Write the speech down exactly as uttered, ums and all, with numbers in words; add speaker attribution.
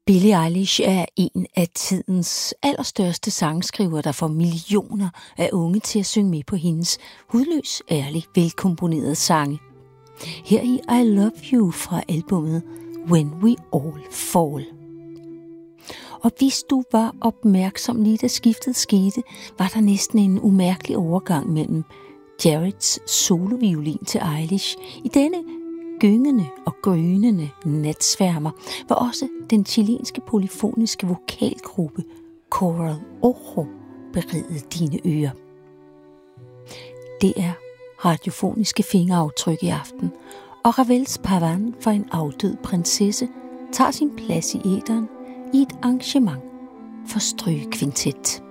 Speaker 1: Billie Eilish er en af tidens allerstørste sangskriver, der får millioner af unge til at synge med på hendes hudløs, ærlig, velkomponerede sange. Her i I Love You fra albumet When We All Fall. Og hvis du var opmærksom lige da skiftet skete, var der næsten en umærkelig overgang mellem Jareds soloviolin til Eilish i denne gyngende og grynende natsværmer, hvor også den chilenske polyfoniske vokalgruppe Coral Ojo berigede dine ører. Det er radiofoniske fingeraftryk i aften, og Ravels Pavan for en afdød prinsesse tager sin plads i æteren i et arrangement for strygekvintet.